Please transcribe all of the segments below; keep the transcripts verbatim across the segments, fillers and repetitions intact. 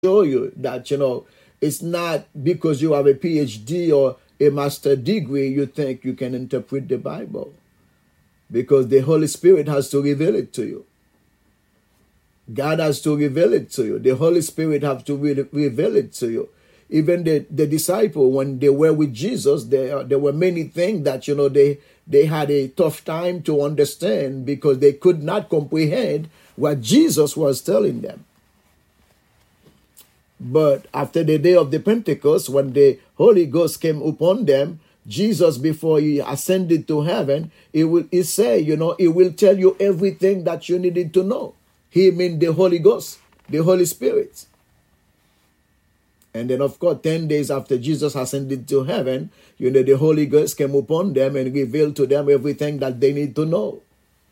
show you that, you know, it's not because you have a P H D or a master degree you think you can interpret the Bible. Because the Holy Spirit has to reveal it to you. God has to reveal it to you. The Holy Spirit has to re- reveal it to you. Even the, the disciple, when they were with Jesus, there, there were many things that, you know, they, they had a tough time to understand because they could not comprehend what Jesus was telling them. But after the day of the Pentecost, when the Holy Ghost came upon them, Jesus, before he ascended to heaven, he will he say, you know, he will tell you everything that you needed to know. He means the Holy Ghost, the Holy Spirit. And then, of course, ten days after Jesus ascended to heaven, you know, the Holy Ghost came upon them and revealed to them everything that they need to know.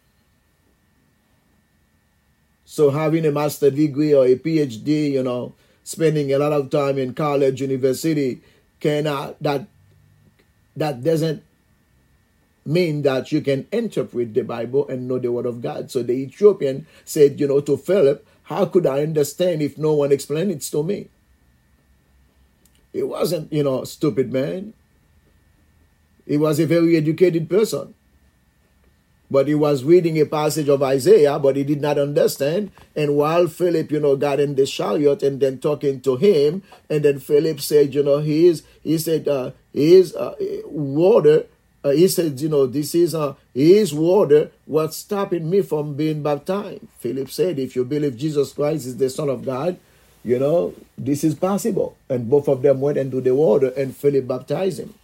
So having a master degree or a P H D, you know, spending a lot of time in college, university, cannot, that, that doesn't mean that you can interpret the Bible and know the Word of God. So the Ethiopian said, you know, to Philip, how could I understand if no one explained it to me? He wasn't, you know, a stupid man. He was a very educated person. But he was reading a passage of Isaiah, but he did not understand. And while Philip, you know, got in the chariot and then talking to him, and then Philip said, you know, he is, he said, uh, he is uh, water. Uh, he said, you know, this is, uh, he is water. What's stopping me from being baptized? Philip said, if you believe Jesus Christ is the Son of God, you know, this is possible. And both of them went into the water and Philip baptized him.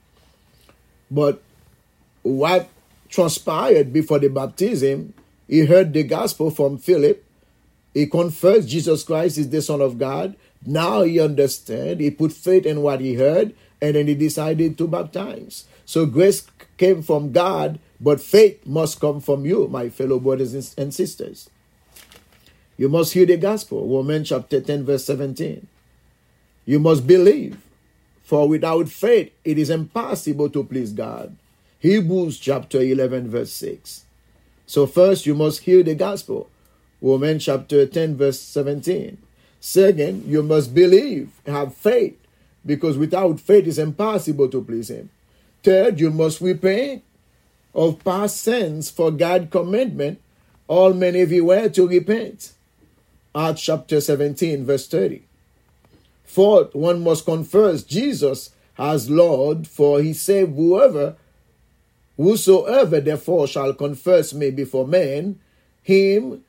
But what transpired before the baptism, he heard the gospel from Philip. He confessed Jesus Christ is the Son of God. Now he understood. He put faith in what he heard, and then he decided to baptize. So grace came from God, but faith must come from you, my fellow brothers and sisters. You must hear the gospel. Romans chapter ten, verse seventeen. You must believe, for without faith it is impossible to please God. Hebrews chapter eleven, verse six. So first you must hear the gospel. Romans chapter ten, verse seventeen. Second, you must believe, have faith, because without faith it's impossible to please him. Third, you must repent of past sins, for God's commandment, all men everywhere to repent. Acts chapter seventeen, verse thirty. Fourth, one must confess Jesus as Lord, for he said, whoever Whosoever therefore shall confess me before men, him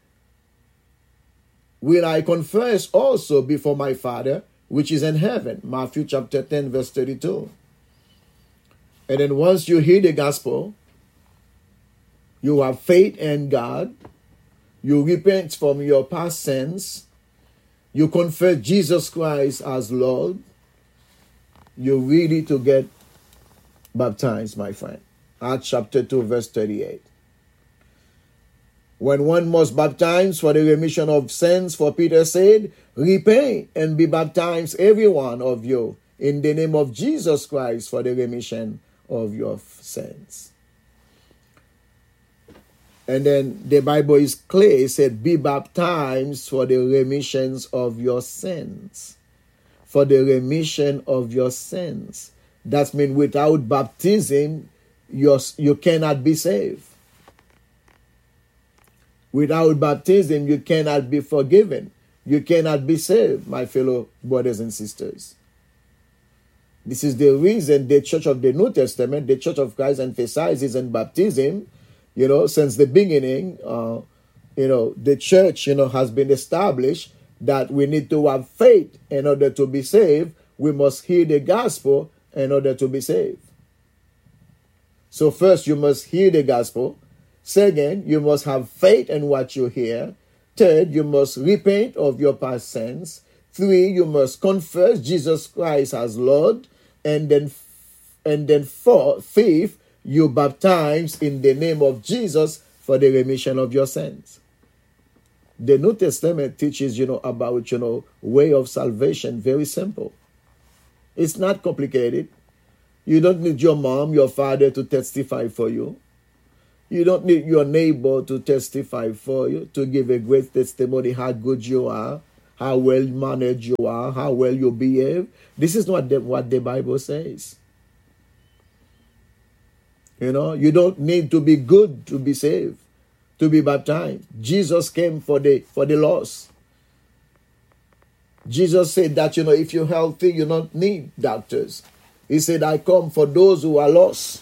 will I confess also before my Father, which is in heaven. Matthew chapter ten, verse thirty-two. And then once you hear the gospel, you have faith in God, you repent from your past sins, you confess Jesus Christ as Lord, you're ready to get baptized, my friend. Acts chapter two, verse thirty-eight. When one must baptize for the remission of sins, for Peter said, repent and be baptized, every one of you, in the name of Jesus Christ for the remission of your sins. And then the Bible is clear. It said, be baptized for the remissions of your sins. For the remission of your sins. That means without baptism, You're, you cannot be saved. Without baptism, you cannot be forgiven. You cannot be saved, my fellow brothers and sisters. This is the reason the Church of the New Testament, the Church of Christ, emphasizes in baptism, you know, since the beginning, uh, you know, the church, you know, has been established that we need to have faith in order to be saved. We must hear the gospel in order to be saved. So first, you must hear the gospel. Second, you must have faith in what you hear. Third, you must repent of your past sins. Three, you must confess Jesus Christ as Lord. And then, and then four, fifth, you baptize in the name of Jesus for the remission of your sins. The New Testament teaches, you know, about, you know, way of salvation. Very simple. It's not complicated. You don't need your mom, your father to testify for you. You don't need your neighbor to testify for you, to give a great testimony how good you are, how well managed you are, how well you behave. This is not the, what the Bible says. You know, you don't need to be good to be saved, to be baptized. Jesus came for the for the lost. Jesus said that, you know, if you're healthy, you don't need doctors. He said, I come for those who are lost.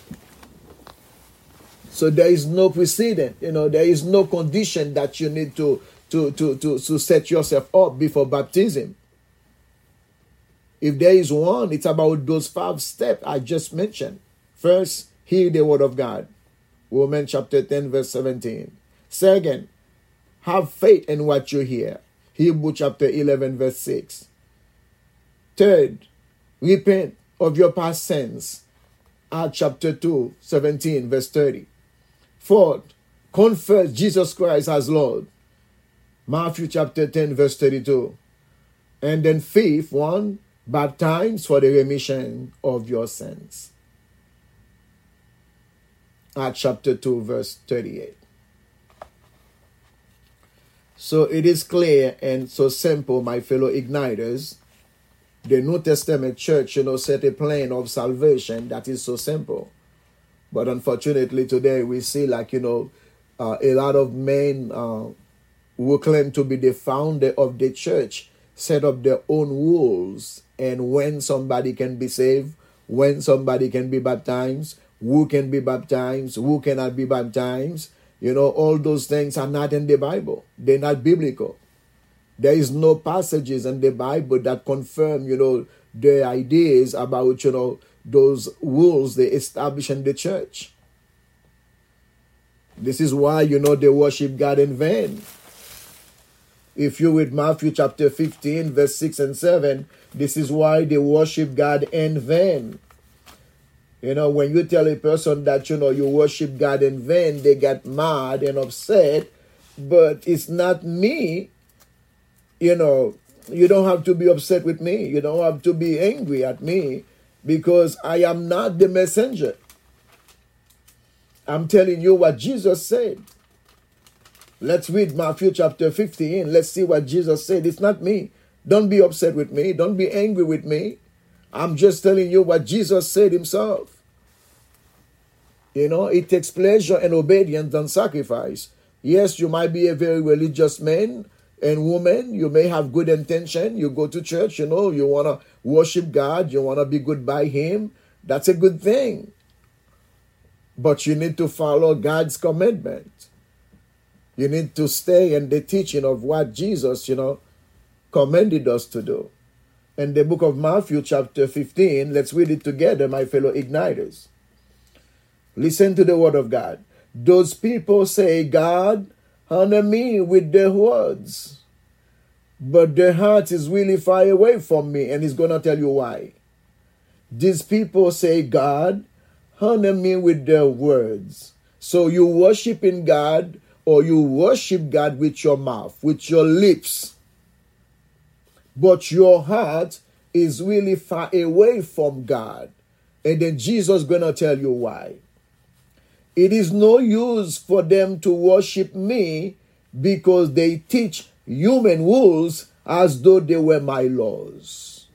So there is no precedent, you know, there is no condition that you need to, to, to, to, to set yourself up before baptism. If there is one, it's about those five steps I just mentioned. First, hear the word of God. Romans chapter ten, verse seventeen. Second, have faith in what you hear. Hebrew chapter eleven, verse six. Third, repent of your past sins. Acts chapter two, seventeen, verse thirty. Fourth, confess Jesus Christ as Lord. Matthew chapter ten, verse thirty-two. And then fifth one, baptize for the remission of your sins. Acts chapter two, verse thirty-eight. So it is clear and so simple, my fellow igniters. The New Testament church, you know, set a plan of salvation that is so simple. But unfortunately today we see, like, you know, uh, a lot of men uh, who claim to be the founder of the church set up their own rules. And when somebody can be saved, when somebody can be baptized, who can be baptized, who cannot be baptized, you know, all those things are not in the Bible. They're not biblical. There is no passages in the Bible that confirm, you know, the ideas about, you know, those rules they establish in the church. This is why, you know, they worship God in vain. If you read Matthew chapter fifteen, verse six and seven, this is why they worship God in vain. You know, when you tell a person that, you know, you worship God in vain, they get mad and upset. But it's not me. You know, you don't have to be upset with me. You don't have to be angry at me because I am not the messenger. I'm telling you what Jesus said. Let's read Matthew chapter fifteen. Let's see what Jesus said. It's not me. Don't be upset with me. Don't be angry with me. I'm just telling you what Jesus said himself. You know, it takes pleasure and obedience than sacrifice. Yes, you might be a very religious man and woman. You may have good intention. You go to church, you know, you want to worship God. You want to be good by him. That's a good thing. But you need to follow God's commandment. You need to stay in the teaching of what Jesus, you know, commanded us to do. In the book of Matthew chapter fifteen, let's read it together, my fellow igniters. Listen to the word of God. Those people say, God, honor me with their words. But their heart is really far away from me, and he's going to tell you why. These people say, God, honor me with their words. So you worship in God, or you worship God with your mouth, with your lips. But your heart is really far away from God. And then Jesus is going to tell you why. It is no use for them to worship me because they teach human rules as though they were my laws.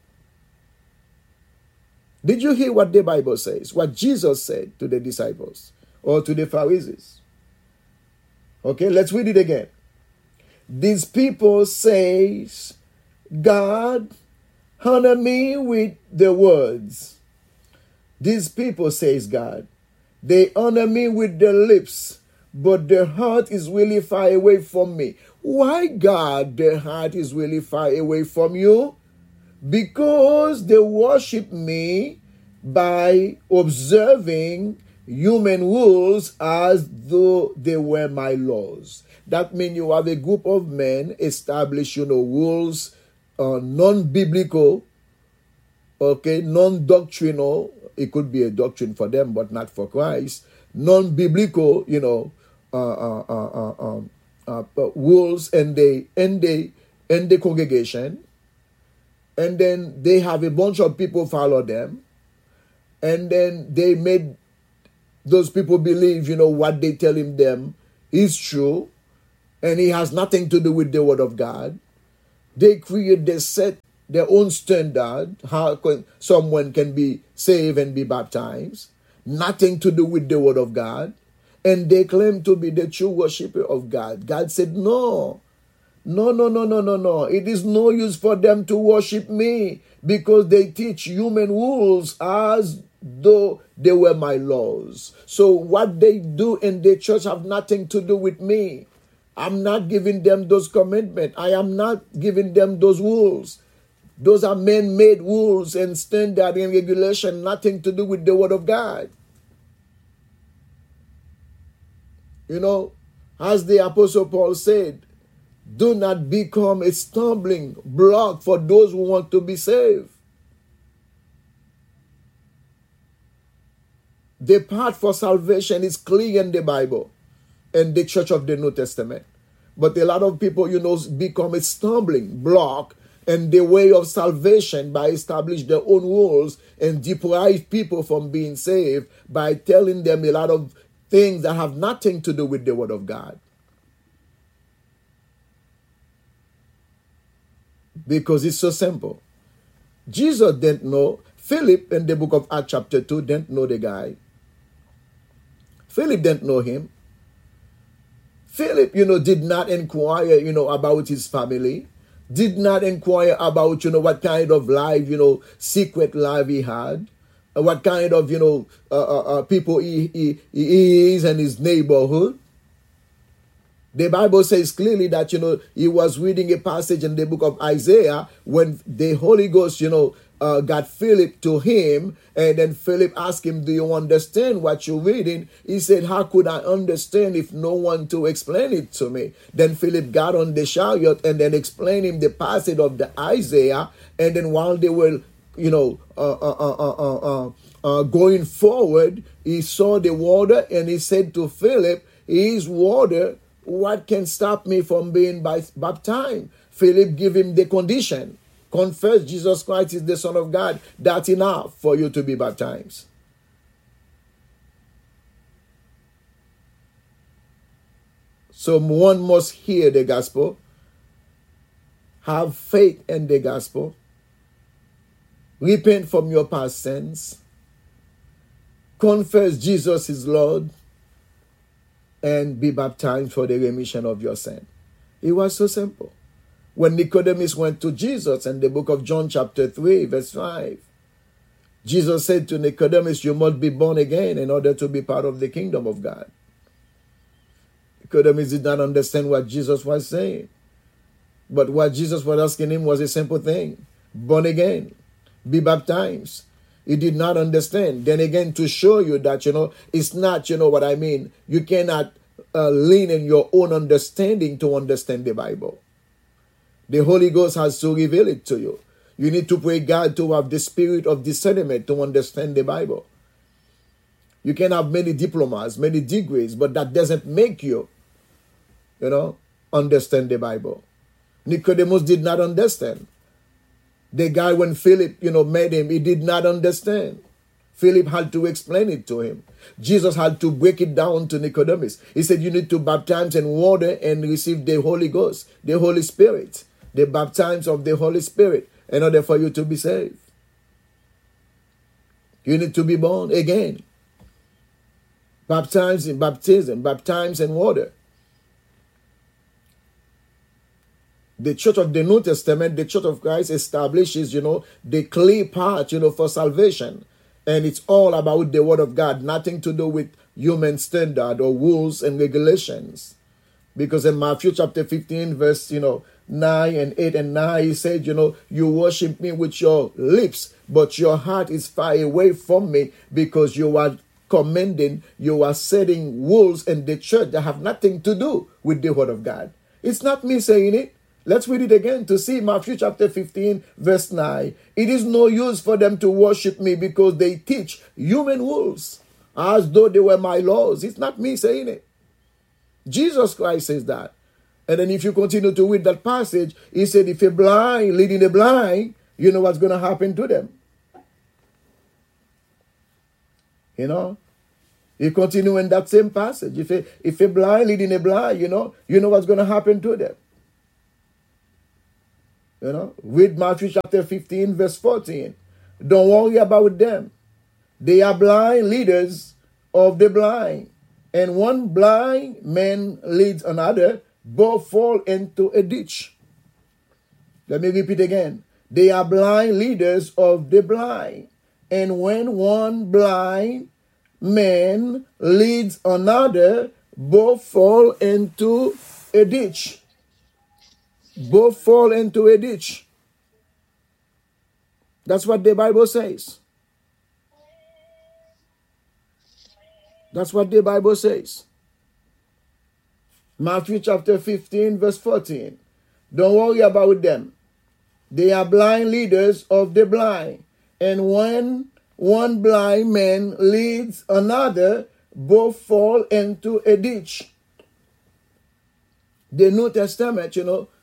Did you hear what the Bible says? What Jesus said to the disciples or to the Pharisees? Okay, let's read it again. These people say, God, honor me with the words. These people, says God, they honor me with their lips, but their heart is really far away from me. Why, God, their heart is really far away from you? Because they worship me by observing human rules as though they were my laws. That means you have a group of men establish, you know, rules, uh, non-biblical, okay, non-doctrinal. It could be a doctrine for them, but not for Christ. Non-biblical, you know, uh, uh, uh, uh, um, uh, uh, rules, and they and they in the congregation, and then they have a bunch of people follow them, and then they made those people believe, you know, what they tell him them is true, and it has nothing to do with the word of God. They create, they set their own standard, how can, someone can be saved and be baptized. Nothing to do with the word of God. And they claim to be the true worshiper of God. God said, no. No, no, no, no, no, no. It is no use for them to worship me because they teach human rules as though they were my laws. So what they do in the church have nothing to do with me. I'm not giving them those commitments. I am not giving them those rules. Those are man-made rules and standard and regulation, nothing to do with the word of God. You know, as the Apostle Paul said, do not become a stumbling block for those who want to be saved. The path for salvation is clear in the Bible and the Church of the New Testament. But a lot of people, you know, become a stumbling block in the way of salvation by establishing their own rules and deprive people from being saved by telling them a lot of things that have nothing to do with the Word of God. Because it's so simple. Jesus didn't know. Philip in the book of Acts chapter two didn't know the guy. Philip didn't know him. Philip, you know, did not inquire, you know, about his family. Did not inquire about, you know, what kind of life, you know, secret life he had. What kind of, you know, uh, uh, uh, people he, he, he is in his neighborhood. The Bible says clearly that, you know, he was reading a passage in the book of Isaiah when the Holy Ghost, you know, uh, got Philip to him. And then Philip asked him, do you understand what you're reading? He said, how could I understand if no one to explain it to me? Then Philip got on the chariot and then explained him the passage of the Isaiah. And then while they were, you know, uh, uh, uh, uh, uh, uh, uh, going forward, he saw the water and he said to Philip, is water. What can stop me from being baptized? Philip gave him the condition. Confess Jesus Christ is the Son of God. That's enough for you to be baptized. So one must hear the gospel, have faith in the gospel, repent from your past sins, confess Jesus is Lord, and be baptized for the remission of your sin. It was so simple. When Nicodemus went to Jesus in the book of John chapter three, verse five, Jesus said to Nicodemus, you must be born again in order to be part of the kingdom of God. Nicodemus did not understand what Jesus was saying. But what Jesus was asking him was a simple thing. Born again. Be baptized. He did not understand. Then again, to show you that, you know, it's not, you know what I mean, you cannot uh, lean in your own understanding to understand the Bible. The Holy Ghost has to reveal it to you. You need to pray God to have the spirit of discernment to understand the Bible. You can have many diplomas, many degrees, but that doesn't make you, you know, understand the Bible. Nicodemus did not understand. The guy, when Philip, you know, met him, he did not understand. Philip had to explain it to him. Jesus had to break it down to Nicodemus. He said, you need to baptize in water and receive the Holy Ghost, the Holy Spirit, the baptism of the Holy Spirit in order for you to be saved. You need to be born again. Baptized in baptism, baptized in water. The Church of the New Testament, the Church of Christ establishes, you know, the clear path, you know, for salvation. And it's all about the Word of God, nothing to do with human standard or rules and regulations. Because in Matthew chapter fifteen, verse, you know, nine and eight and nine, he said, you know, you worship me with your lips, but your heart is far away from me because you are commending, you are setting rules in the church that have nothing to do with the Word of God. It's not me saying it. Let's read it again to see Matthew chapter fifteen, verse nine. It is no use for them to worship me because they teach human rules as though they were my laws. It's not me saying it. Jesus Christ says that. And then if you continue to read that passage, he said, if a blind leading the blind, you know what's going to happen to them. You know? You continue in that same passage. If a, if a blind leading a blind, you know, you know what's going to happen to them. You know, read Matthew chapter fifteen, verse fourteen. Don't worry about them. They are blind leaders of the blind. And one blind man leads another, both fall into a ditch. Let me repeat again. They are blind leaders of the blind. And when one blind man leads another, both fall into a ditch. Both fall into a ditch. That's what the Bible says. That's what the Bible says. Matthew chapter fifteen, verse fourteen. Don't worry about them. They are blind leaders of the blind. And when one blind man leads another, both fall into a ditch. The New Testament, you know,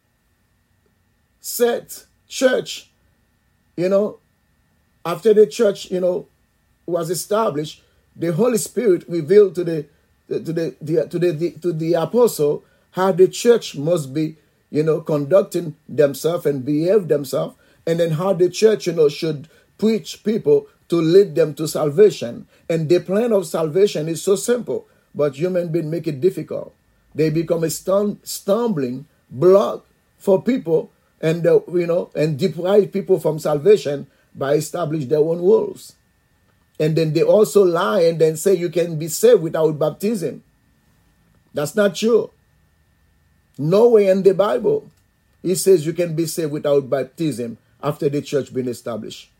set church, you know, after the church, you know, was established, the Holy Spirit revealed to the to the, the to the, the to the apostle how the church must be, you know, conducting themselves and behave themselves, and then how the church, you know, should preach people to lead them to salvation. And the plan of salvation is so simple, but human beings make it difficult. They become a stum- stumbling block for people, and uh, you know, and deprive people from salvation by establishing their own rules. And then they also lie and then say you can be saved without baptism. That's not true. Nowhere in the Bible it says you can be saved without baptism after the church been established.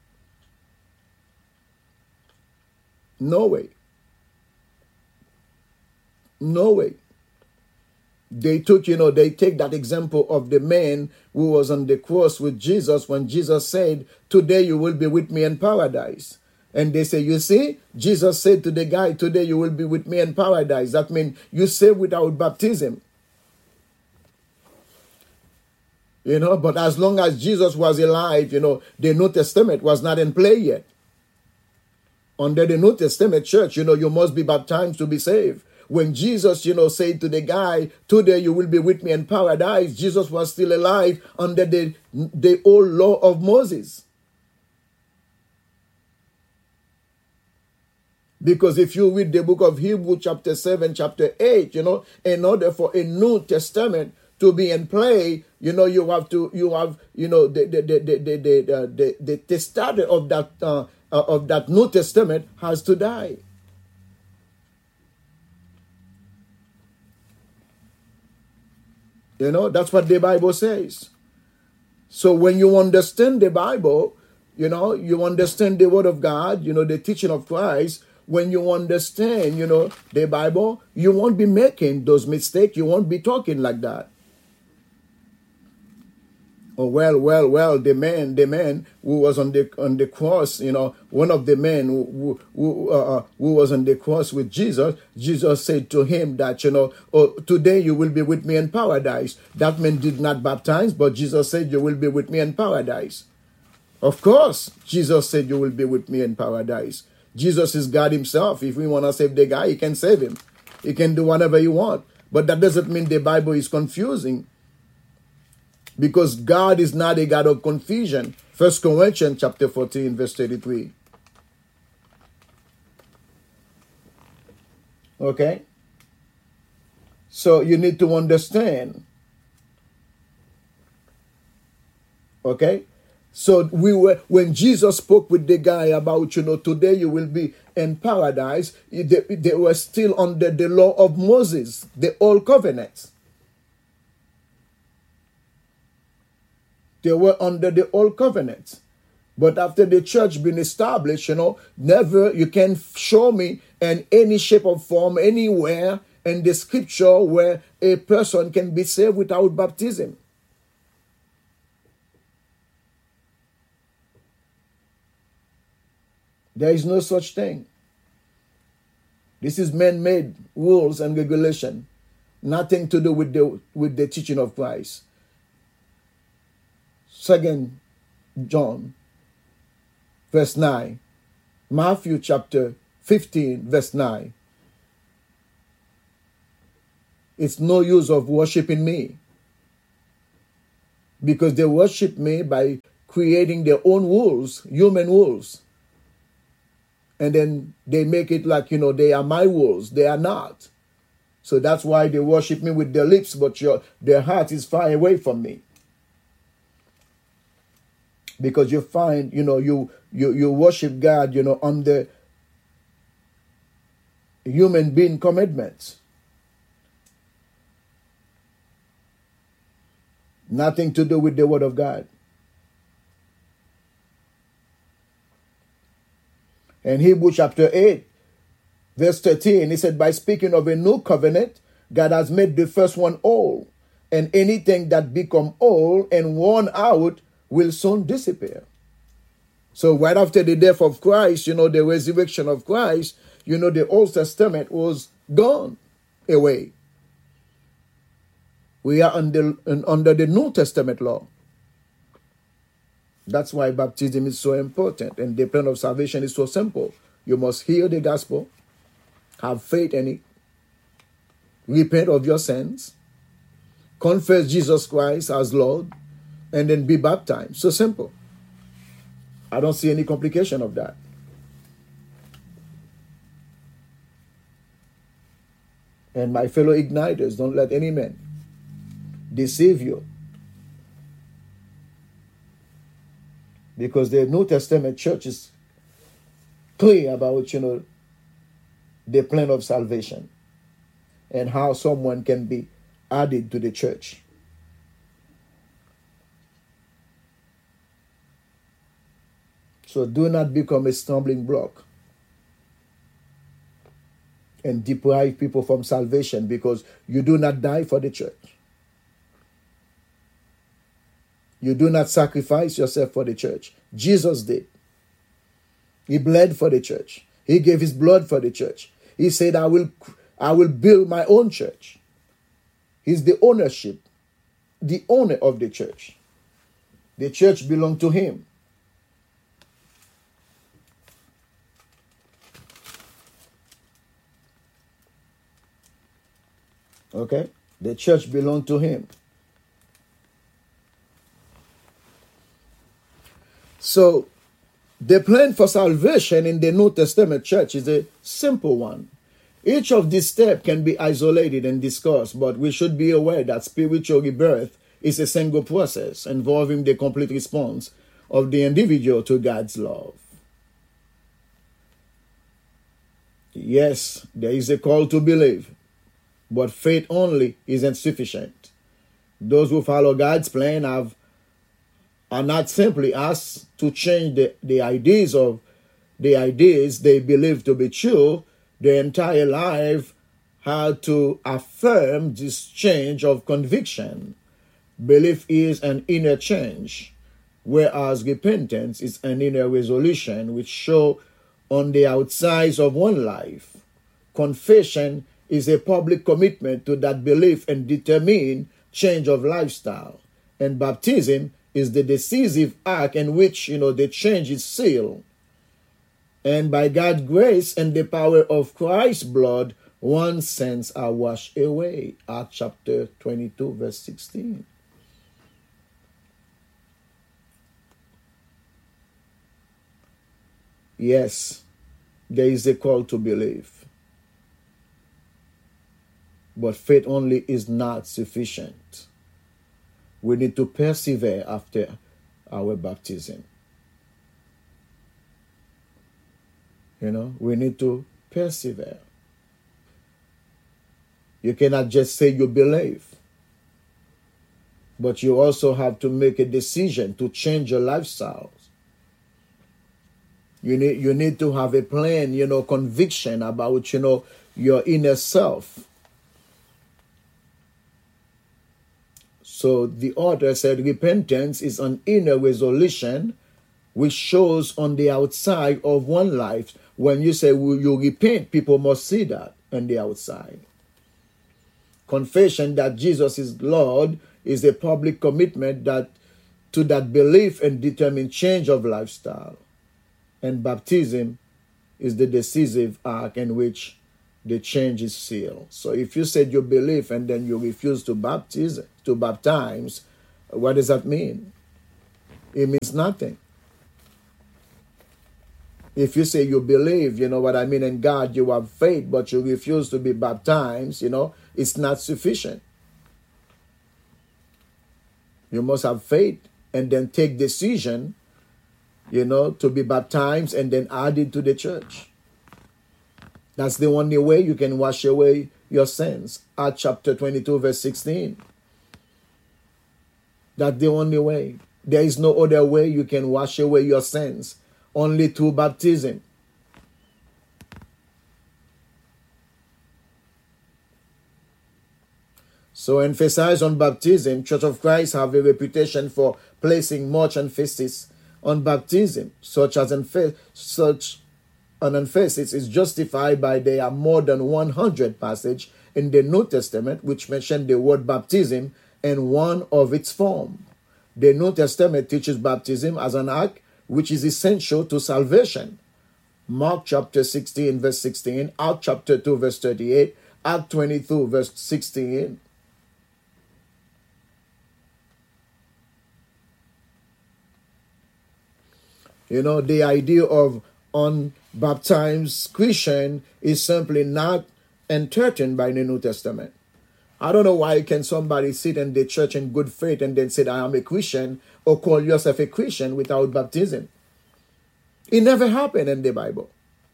No way. No way. They took, you know, they take that example of the man who was on the cross with Jesus when Jesus said, today you will be with me in paradise. And they say, you see, Jesus said to the guy, today you will be with me in paradise. That means you saved without baptism. You know, but as long as Jesus was alive, you know, the New Testament was not in play yet. Under the New Testament church, you know, you must be baptized to be saved. When Jesus, you know, said to the guy, today you will be with me in paradise, Jesus was still alive under the, the old law of Moses. Because if you read the book of Hebrews chapter seven, chapter eight, you know, in order for a New Testament to be in play, you know, you have to, you have, you know, the the the the the the, the, the testator of that uh, of that New Testament has to die. You know, that's what the Bible says. So when you understand the Bible, you know, you understand the Word of God, you know, the teaching of Christ. When you understand, you know, the Bible, you won't be making those mistakes. You won't be talking like that. Oh, well, well, well, the man, the man who was on the on the cross, you know, one of the men who who, uh, who was on the cross with Jesus, Jesus said to him that, you know, oh, today you will be with me in paradise. That man did not baptize, but Jesus said you will be with me in paradise. Of course, Jesus said you will be with me in paradise. Jesus is God himself. If we want to save the guy, he can save him. He can do whatever he wants. But that doesn't mean the Bible is confusing. Because God is not a God of confusion. First Corinthians chapter fourteen, verse thirty-three. Okay? So you need to understand. Okay? So we were, when Jesus spoke with the guy about, you know, today you will be in paradise, they, they were still under the law of Moses, the old covenant. They were under the old covenant. But after the church been established, you know, never, you can show me in any shape or form, anywhere in the scripture where a person can be saved without baptism. There is no such thing. This is man-made rules and regulation. Nothing to do with the with the teaching of Christ. Second John, verse nine. Matthew chapter fifteen, verse nine. It's no use of worshiping me. because they worship me by creating their own rules, human rules. And then they make it like, you know, they are my rules. They are not. So that's why they worship me with their lips, but your, their heart is far away from me. Because you find, you know, you, you, you worship God, you know, under human being commitments. Nothing to do with the Word of God. In Hebrews chapter eight, verse thirteen, he said, by speaking of a new covenant, God has made the first one old, and anything that become old and worn out will soon disappear. So right after the death of Christ, you know, the resurrection of Christ, you know, the Old Testament was gone away. We are under, under the New Testament law. That's why baptism is so important, and the plan of salvation is so simple. You must hear the gospel, have faith in it, repent of your sins, confess Jesus Christ as Lord, and then be baptized. So simple. I don't see any complication of that. And my fellow igniters, don't let any man deceive you. Because the New Testament church is clear about, you know, the plan of salvation and how someone can be added to the church. So do not become a stumbling block and deprive people from salvation because you do not die for the church. You do not sacrifice yourself for the church. Jesus did. He bled for the church. He gave his blood for the church. He said, I will, I will build my own church. He's the ownership, the owner of the church. The church belongs to him. Okay? The church belongs to him. So, the plan for salvation in the New Testament church is a simple one. Each of these steps can be isolated and discussed, but we should be aware that spiritual rebirth is a single process involving the complete response of the individual to God's love. Yes, there is a call to believe, but faith only isn't sufficient. Those who follow God's plan have are not simply asked to change the, the ideas of the ideas they believe to be true. Their entire life had to affirm this change of conviction. Belief is an inner change, whereas repentance is an inner resolution which show on the outsides of one life. Confession is a public commitment to that belief and determined change of lifestyle. And baptism is the decisive act in which, you know, the change is sealed. And by God's grace and the power of Christ's blood, one's sins are washed away. Acts chapter twenty-two, verse sixteen. Yes, there is a call to believe. But faith only is not sufficient. We need to persevere after our baptism. You know, we need to persevere. You cannot just say you believe, but you also have to make a decision to change your lifestyle. You need, you need to have a plan, you know, conviction about, you know, your inner self. So the author said repentance is an inner resolution which shows on the outside of one life. When you say well, you repent, people must see that on the outside. Confession that Jesus is Lord is a public commitment that to that belief and determined change of lifestyle. And baptism is the decisive act in which the change is sealed. So if you said you believe and then you refuse to baptize, to baptize, What does that mean? It means nothing. If you say you believe, you know what I mean, in God, you have faith, but you refuse to be baptized, you know, it's not sufficient. You must have faith and then take decision, you know, to be baptized and then added to the church. That's the only way you can wash away your sins. Acts chapter twenty-two, verse sixteen. That's the only way. There is no other way you can wash away your sins. Only through baptism. So emphasize on baptism. Church of Christ have a reputation for placing much emphasis on baptism, such as emph- such an emphasis is justified by there are more than one hundred passages in the New Testament which mention the word baptism in one of its form. The New Testament teaches baptism as an act which is essential to salvation. Mark chapter sixteen, verse sixteen, Acts chapter two, verse thirty-eight, Acts twenty-two, verse sixteen. You know, the idea of unbaptized Christian is simply not entertained by the New Testament. I don't know why can somebody sit in the church in good faith and then say, I am a Christian, or call yourself a Christian without baptism. It never happened in the Bible.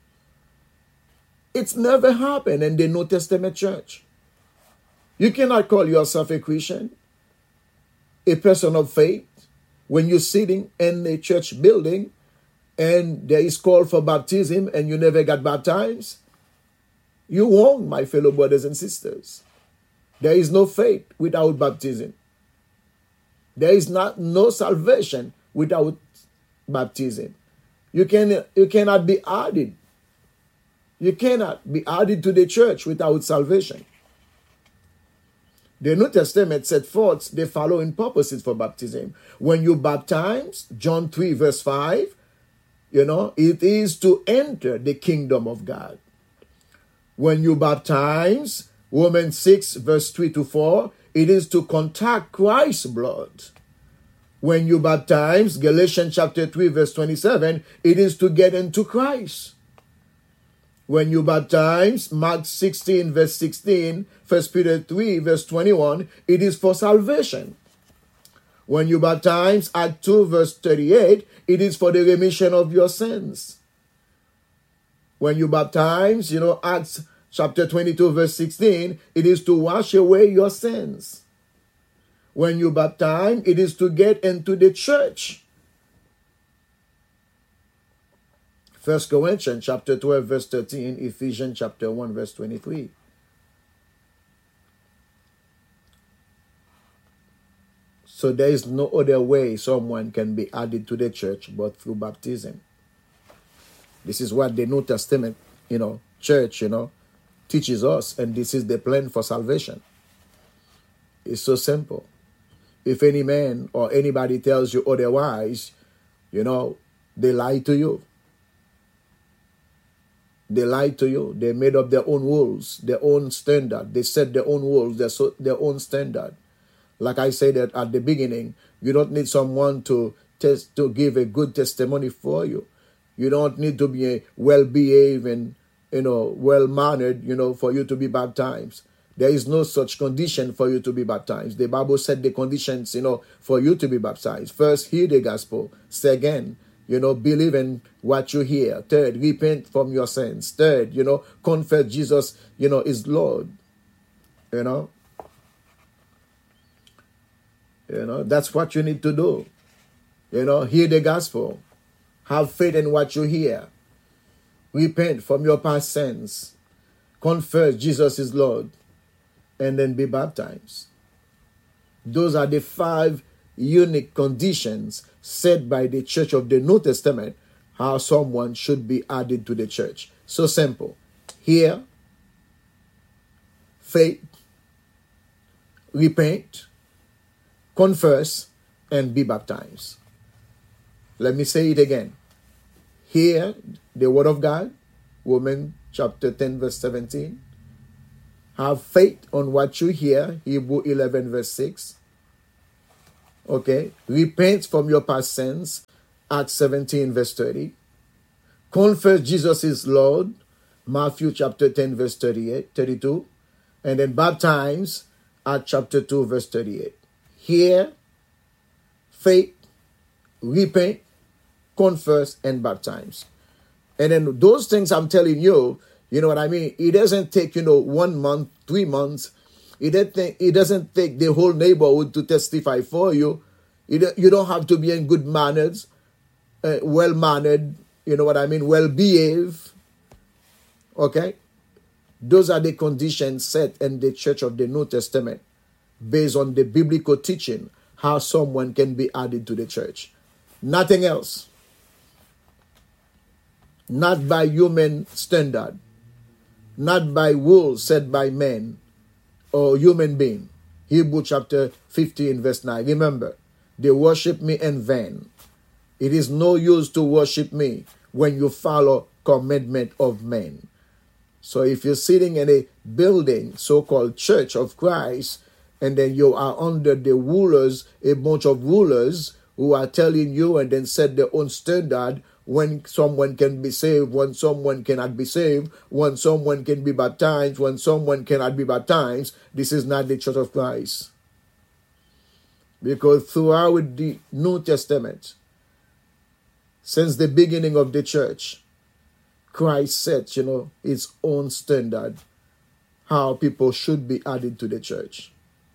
It's never happened in the New Testament church. You cannot call yourself a Christian, a person of faith, when you're sitting in a church building and there is call for baptism and you never got baptized. You wrong, my fellow brothers and sisters. There is no faith without baptism. There is not no salvation without baptism. You can you cannot be added. You cannot be added to the church without salvation. The New Testament set forth the following purposes for baptism. When you baptize, John three verse five, you know, it is to enter the kingdom of God. When you baptize, Romans six verse three to four, it is to contact Christ's blood. When you baptize, Galatians chapter three verse twenty-seven, it is to get into Christ. When you baptize, Mark sixteen verse sixteen, First Peter three verse twenty-one, it is for salvation. When you baptize, Acts two verse thirty-eight, it is for the remission of your sins. When you baptize, you know, Acts chapter twenty-two verse sixteen, it is to wash away your sins. When you baptize, it is to get into the church. First Corinthians chapter twelve verse thirteen, Ephesians chapter one verse twenty-three. So there is no other way someone can be added to the church but through baptism. This is what the New Testament, you know, church, you know, teaches us, and this is the plan for salvation. It's so simple. If any man or anybody tells you otherwise, you know, they lie to you. They lie to you. They made up their own rules, their own standard. They set their own rules, their, so, their own standard. Like I said at, at the beginning, you don't need someone to test, to give a good testimony for you. You don't need to be a well-behaved and, you know, well-mannered, you know, for you to be baptized. There is no such condition for you to be baptized. The Bible said the conditions, you know, for you to be baptized. First, hear the gospel. Second, you know, believe in what you hear. Third, repent from your sins. Third, you know, confess Jesus, you know, is Lord. You know. You know, that's what you need to do. You know, hear the gospel. Have faith in what you hear. Repent from your past sins. Confess Jesus is Lord. And then be baptized. Those are the five unique conditions set by the church of the New Testament how someone should be added to the church. So simple. Hear, faith, repent, confess, and be baptized. Let me say it again. Hear the word of God, Romans chapter ten, verse seventeen. Have faith on what you hear, Hebrews eleven, verse six. Okay? Repent from your past sins. Acts seventeen, verse thirty. Confess Jesus is Lord. Matthew chapter ten, verse thirty-eight, thirty-two. And then baptize. Acts chapter two, verse thirty-eight. Hear, faith, repent, confess, and baptize. And then those things I'm telling you, you know what I mean? It doesn't take, you know, one month, three months. It doesn't, it doesn't take the whole neighborhood to testify for you. You you don't have to be in good manners, uh, well-mannered, you know what I mean, well-behaved. Okay? Those are the conditions set in the Church of the New Testament based on the biblical teaching how someone can be added to the church. Nothing else. Not by human standard. Not by rules set by men or human being. Hebrews chapter fifteen, verse nine. Remember, they worship me in vain. It is no use to worship me when you follow commandment of men. So if you're sitting in a building, so-called Church of Christ, and then you are under the rulers, a bunch of rulers who are telling you and then set their own standard when someone can be saved, when someone cannot be saved, when someone can be baptized, when someone cannot be baptized, this is not the Church of Christ. Because throughout the New Testament, since the beginning of the church, Christ set, you know, his own standard, how people should be added to the church.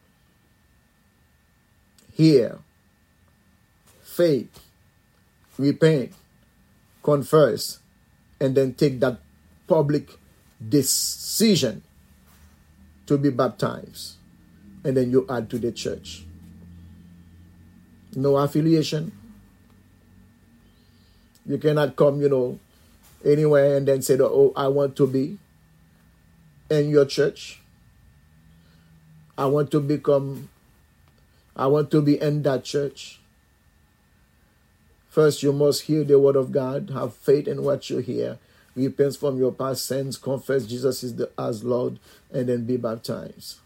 Hear, faith, repent, confess, and then take that public decision to be baptized. And then you add to the church. No affiliation. You cannot come, you know, anywhere and then say, oh, I want to be in your church. I want to become, I want to be in that church. First, you must hear the word of God, have faith in what you hear, repent from your past sins, confess Jesus is the as Lord, and then be baptized.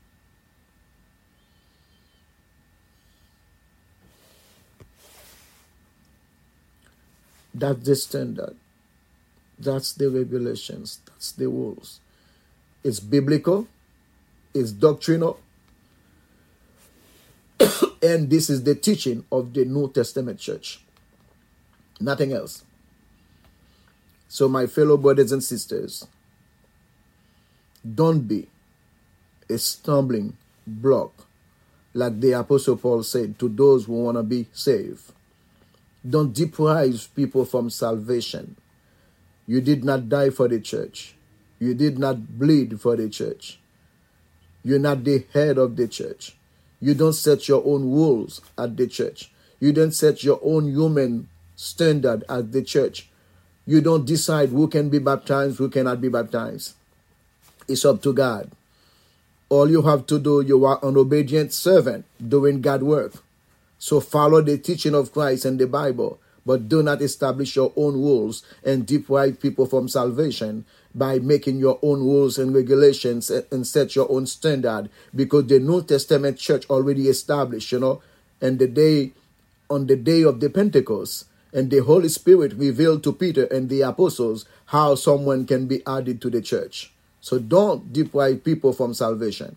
That's the standard. That's the regulations. That's the rules. It's biblical. It's doctrinal. And this is the teaching of the New Testament church. Nothing else. So my fellow brothers and sisters, don't be a stumbling block like the Apostle Paul said to those who want to be saved. Don't deprive people from salvation. You did not die for the church. You did not bleed for the church. You're not the head of the church. You don't set your own rules at the church. You don't set your own human standard at the church. You don't decide who can be baptized, who cannot be baptized. It's up to God. All you have to do, you are an obedient servant doing God's work. So follow the teaching of Christ and the Bible, but do not establish your own rules and deprive people from salvation by making your own rules and regulations and set your own standard, because the New Testament church already established, you know, and the day, on the day of the Pentecost, and the Holy Spirit revealed to Peter and the apostles how someone can be added to the church. So don't deprive people from salvation.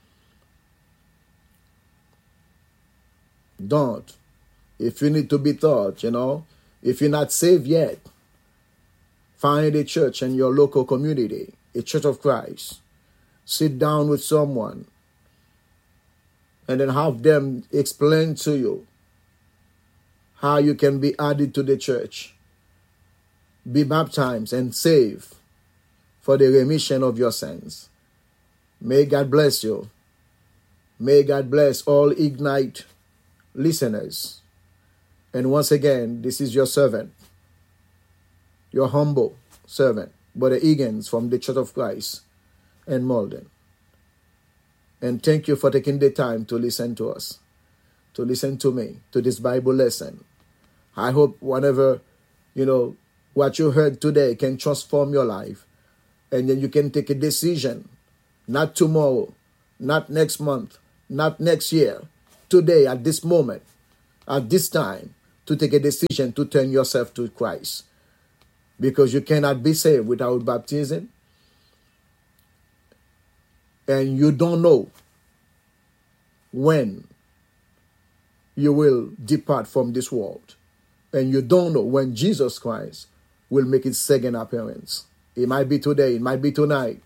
Don't. If you need to be taught, you know, if you're not saved yet, find a church in your local community, a Church of Christ. Sit down with someone and then have them explain to you how you can be added to the church, be baptized and saved for the remission of your sins. May God bless you. May God bless all Ignite listeners. And once again, this is your servant, your humble servant, Brother Egan's from the Church of Christ in Malden. And thank you for taking the time to listen to us, to listen to me, to this Bible lesson. I hope whatever, you know, what you heard today can transform your life. And then you can take a decision, not tomorrow, not next month, not next year, today, at this moment, at this time, to take a decision to turn yourself to Christ. Because you cannot be saved without baptism. And you don't know when you will depart from this world. And you don't know when Jesus Christ will make his second appearance. It might be today, it might be tonight.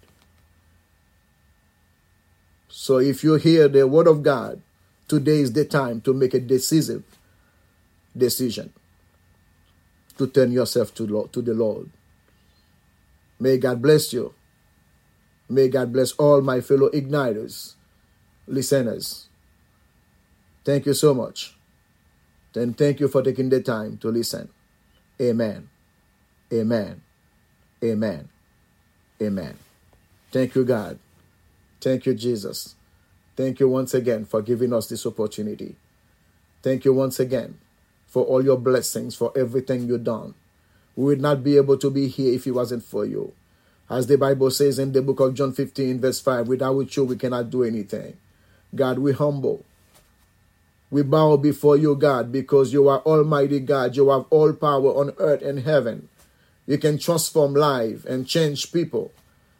So if you hear the word of God, today is the time to make a decisive decision to turn yourself to, to the Lord. May God bless you. May God bless all my fellow igniters, listeners. Thank you so much. And thank you for taking the time to listen. Amen. Amen. Amen. Amen. Thank you, God. Thank you, Jesus. Thank you once again for giving us this opportunity. Thank you once again for all your blessings, for everything you've done. We would not be able to be here if it wasn't for you. As the Bible says in the book of John fifteen, verse five, without you we cannot do anything. God, we humble. We bow before you, God, because you are Almighty God. You have all power on earth and heaven. You can transform life and change people.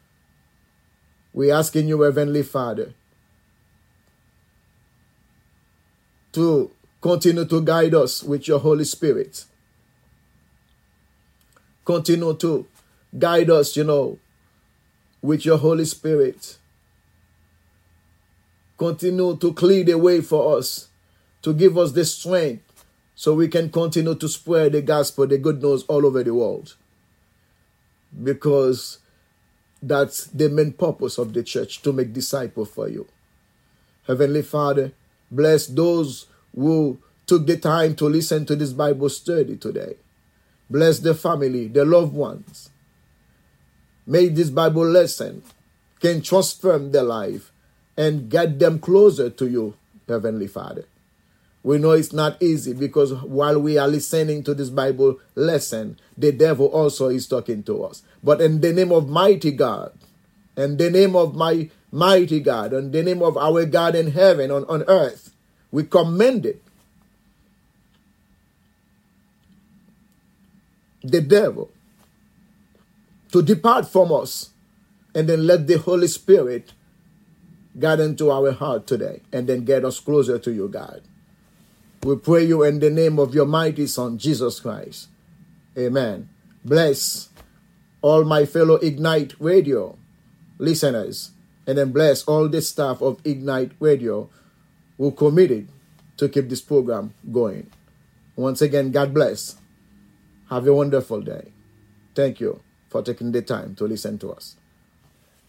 We ask in you, Heavenly Father, to continue to guide us with your Holy Spirit. Continue to guide us, you know, with your Holy Spirit. Continue to clear the way for us, to give us the strength so we can continue to spread the gospel, the good news all over the world. Because that's the main purpose of the church, to make disciples for you. Heavenly Father, bless those who took the time to listen to this Bible study today. Bless the family, the loved ones. May this Bible lesson can transform their life and get them closer to you, Heavenly Father. We know it's not easy because while we are listening to this Bible lesson, the devil also is talking to us. But in the name of mighty God, in the name of my mighty God, in the name of our God in heaven, on, on earth, we commend it. The devil to depart from us, and then let the Holy Spirit guide into our heart today, and then get us closer to you, God. We pray you in the name of your mighty Son, Jesus Christ. Amen. Bless all my fellow Ignite Radio listeners, and then bless all the staff of Ignite Radio who committed to keep this program going. Once again, God bless. Have a wonderful day. Thank you for taking the time to listen to us.